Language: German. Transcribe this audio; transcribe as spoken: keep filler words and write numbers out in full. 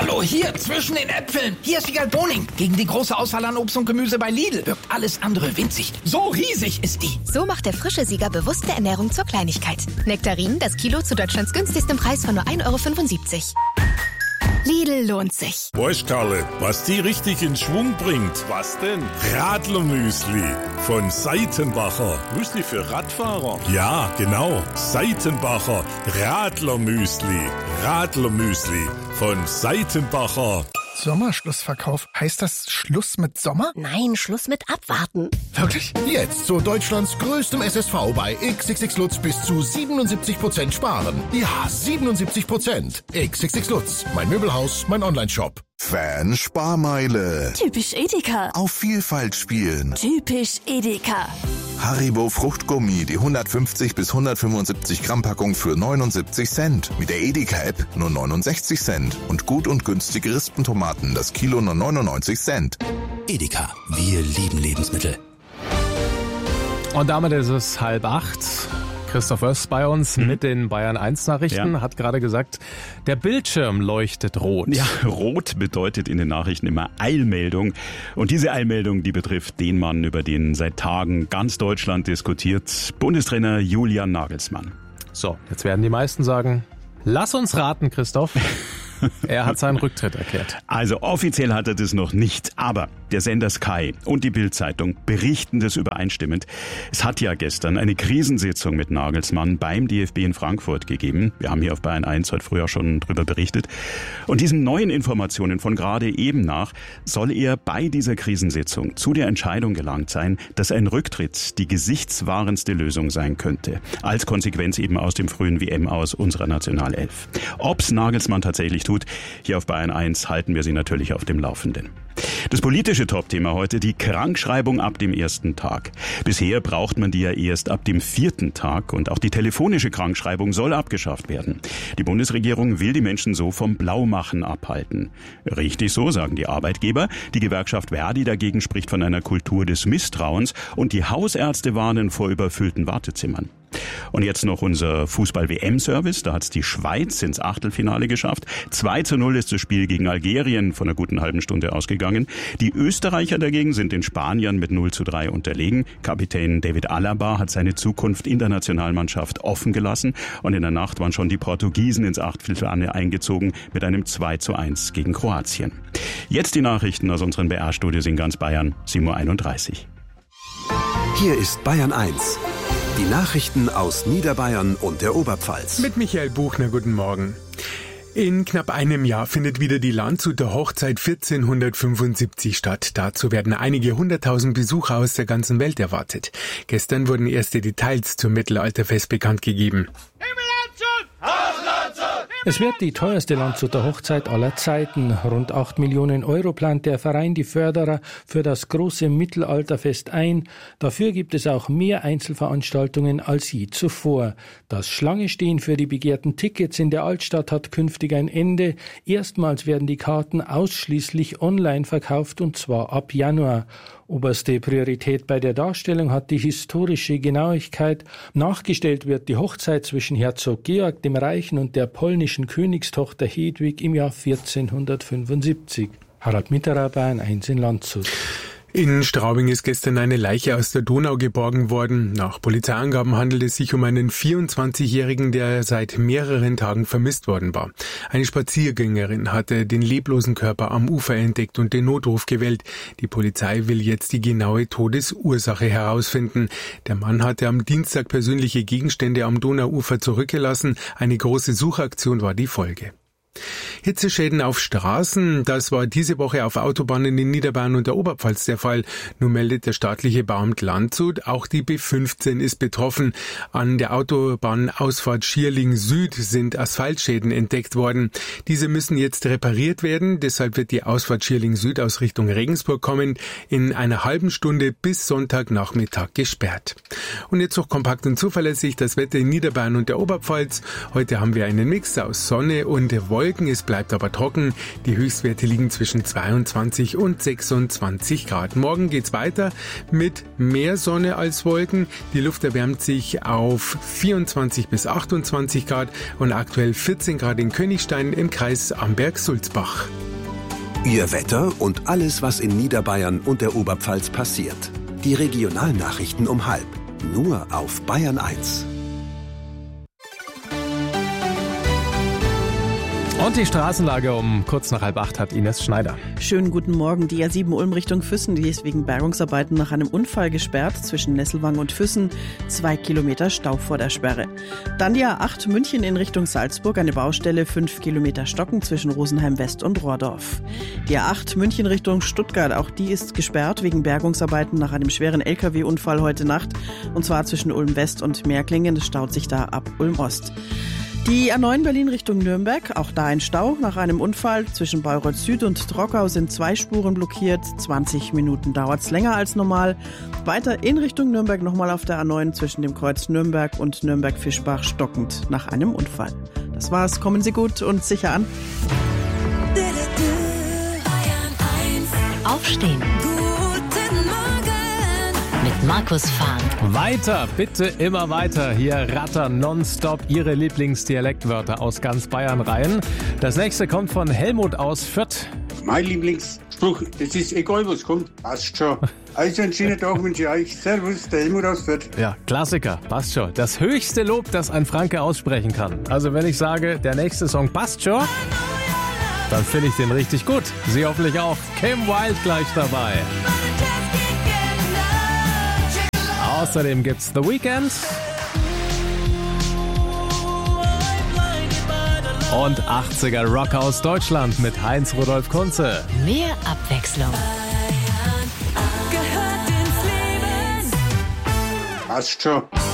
Hallo, hier, zwischen den Äpfeln. Hier ist Wiegald Boning. Gegen die große Auswahl an Obst und Gemüse bei Lidl wirkt alles andere winzig. So riesig ist die. So macht der frische Sieger bewusste Ernährung zur Kleinigkeit. Nektarinen, das Kilo zu Deutschlands günstigstem Preis von nur ein Euro fünfundsiebzig. Lidl lohnt sich. Weißt Karle, was die richtig in Schwung bringt? Was denn? Radlermüsli von Seitenbacher. Müsli für Radfahrer? Ja, genau. Seitenbacher Radlermüsli. Radlermüsli von Seitenbacher. Sommerschlussverkauf. Heißt das Schluss mit Sommer? Nein, Schluss mit Abwarten. Wirklich? Jetzt zu Deutschlands größtem S S V bei X X X Lutz bis zu siebenundsiebzig Prozent sparen. Ja, siebenundsiebzig Prozent. X X X Lutz, mein Möbelhaus, mein Online-Shop. Fan-Sparmeile. Typisch Edeka. Auf Vielfalt spielen. Typisch Edeka. Haribo Fruchtgummi, die hundertfünfzig bis hundertfünfundsiebzig Gramm Packung für neunundsiebzig Cent. Mit der Edeka-App nur neunundsechzig Cent. Und gut und günstige Rispentomaten, das Kilo nur neunundneunzig Cent. Edeka, wir lieben Lebensmittel. Und damit ist es halb acht. Christoph Oest bei uns mhm. mit den Bayern eins Nachrichten, ja. hat gerade gesagt, der Bildschirm leuchtet rot. Ja, rot bedeutet in den Nachrichten immer Eilmeldung. Und diese Eilmeldung, die betrifft den Mann, über den seit Tagen ganz Deutschland diskutiert, Bundestrainer Julian Nagelsmann. So, jetzt werden die meisten sagen, lass uns raten, Christoph. Er hat seinen Rücktritt erklärt. Also offiziell hat er das noch nicht, aber der Sender Sky und die Bild-Zeitung berichten das übereinstimmend. Es hat ja gestern eine Krisensitzung mit Nagelsmann beim D F B in Frankfurt gegeben. Wir haben hier auf Bayern eins heute früh auch schon drüber berichtet. Und diesen neuen Informationen von gerade eben nach soll er bei dieser Krisensitzung zu der Entscheidung gelangt sein, dass ein Rücktritt die gesichtswahrendste Lösung sein könnte. Als Konsequenz eben aus dem frühen W M-Aus unserer Nationalelf. Ob's Nagelsmann tatsächlich tut, hier auf Bayern eins halten wir Sie natürlich auf dem Laufenden. Das politische Topthema heute, die Krankschreibung ab dem ersten Tag. Bisher braucht man die ja erst ab dem vierten Tag und auch die telefonische Krankschreibung soll abgeschafft werden. Die Bundesregierung will die Menschen so vom Blaumachen abhalten. Richtig so, sagen die Arbeitgeber. Die Gewerkschaft Verdi dagegen spricht von einer Kultur des Misstrauens und die Hausärzte warnen vor überfüllten Wartezimmern. Und jetzt noch unser Fußball-W M-Service. Da hat es die Schweiz ins Achtelfinale geschafft. zwei zu null ist das Spiel gegen Algerien von einer guten halben Stunde ausgegangen. Die Österreicher dagegen sind den Spaniern mit null zu drei unterlegen. Kapitän David Alaba hat seine Zukunft in der Nationalmannschaft offen gelassen. Und in der Nacht waren schon die Portugiesen ins Achtelfinale eingezogen mit einem zwei zu eins gegen Kroatien. Jetzt die Nachrichten aus unseren B R-Studios in ganz Bayern, sieben Uhr einunddreißig. Hier ist Bayern eins. Die Nachrichten aus Niederbayern und der Oberpfalz. Mit Michael Buchner, guten Morgen. In knapp einem Jahr findet wieder die Landshuter Hochzeit vierzehnhundertfünfundsiebzig statt. Dazu werden einige hunderttausend Besucher aus der ganzen Welt erwartet. Gestern wurden erste Details zum Mittelalterfest bekannt gegeben. Es wird die teuerste Landshuter Hochzeit aller Zeiten. Rund acht Millionen Euro plant der Verein die Förderer für das große Mittelalterfest ein. Dafür gibt es auch mehr Einzelveranstaltungen als je zuvor. Das Schlangestehen für die begehrten Tickets in der Altstadt hat künftig ein Ende. Erstmals werden die Karten ausschließlich online verkauft und zwar ab Januar. Oberste Priorität bei der Darstellung hat die historische Genauigkeit. Nachgestellt wird die Hochzeit zwischen Herzog Georg dem Reichen und der polnischen Königstochter Hedwig im Jahr vierzehnhundertfünfundsiebzig. Harald Mitterer, Bayern eins in Landshut. In Straubing ist gestern eine Leiche aus der Donau geborgen worden. Nach Polizeiangaben handelt es sich um einen vierundzwanzigjährigen, der seit mehreren Tagen vermisst worden war. Eine Spaziergängerin hatte den leblosen Körper am Ufer entdeckt und den Notruf gewählt. Die Polizei will jetzt die genaue Todesursache herausfinden. Der Mann hatte am Dienstag persönliche Gegenstände am Donauufer zurückgelassen. Eine große Suchaktion war die Folge. Hitzeschäden auf Straßen, das war diese Woche auf Autobahnen in Niederbayern und der Oberpfalz der Fall. Nun meldet der staatliche Bauamt Landshut, auch die B fünfzehn ist betroffen. An der Autobahnausfahrt Schierling Süd sind Asphaltschäden entdeckt worden. Diese müssen jetzt repariert werden, deshalb wird die Ausfahrt Schierling Süd aus Richtung Regensburg kommen in einer halben Stunde bis Sonntagnachmittag gesperrt. Und jetzt noch kompakt und zuverlässig das Wetter in Niederbayern und der Oberpfalz. Heute haben wir einen Mix aus Sonne und Wolken, es bleibt aber trocken. Die Höchstwerte liegen zwischen zweiundzwanzig und sechsundzwanzig Grad. Morgen geht's weiter mit mehr Sonne als Wolken. Die Luft erwärmt sich auf vierundzwanzig bis achtundzwanzig Grad und aktuell vierzehn Grad in Königstein im Kreis Amberg-Sulzbach. Ihr Wetter und alles, was in Niederbayern und der Oberpfalz passiert. Die Regionalnachrichten um halb. Nur auf Bayern eins. Und die Straßenlage um kurz nach halb acht hat Ines Schneider. Schönen guten Morgen. Die A sieben Ulm Richtung Füssen, die ist wegen Bergungsarbeiten nach einem Unfall gesperrt. Zwischen Nesselwang und Füssen zwei Kilometer Stau vor der Sperre. Dann die A acht München in Richtung Salzburg, eine Baustelle, fünf Kilometer Stocken zwischen Rosenheim West und Rohrdorf. Die A acht München Richtung Stuttgart, auch die ist gesperrt wegen Bergungsarbeiten nach einem schweren L K W-Unfall heute Nacht. Und zwar zwischen Ulm West und Meerklingen. Das staut sich da ab Ulm Ost. Die A neun Berlin Richtung Nürnberg, auch da ein Stau nach einem Unfall. Zwischen Bayreuth Süd und Trockau sind zwei Spuren blockiert. zwanzig Minuten dauert's länger als normal. Weiter in Richtung Nürnberg nochmal auf der A neun zwischen dem Kreuz Nürnberg und Nürnberg-Fischbach stockend nach einem Unfall. Das war's. Kommen Sie gut und sicher an. Aufstehen. Mit Markus Fahn. Weiter, bitte immer weiter. Hier rattern nonstop Ihre Lieblingsdialektwörter aus ganz Bayern rein. Das nächste kommt von Helmut aus Fürth. Mein Lieblingsspruch, das ist egal was kommt, passt schon. Also einen schönen Tag wünsche ich euch. Servus, der Helmut aus Fürth. Ja, Klassiker, passt schon. Das höchste Lob, das ein Franke aussprechen kann. Also wenn ich sage, der nächste Song passt schon, dann finde ich den richtig gut. Sie hoffentlich auch. Kim Wilde gleich dabei. Außerdem gibt's The Weeknd und achtziger Rock aus Deutschland mit Heinz Rudolf Kunze. Mehr Abwechslung. Passt schon.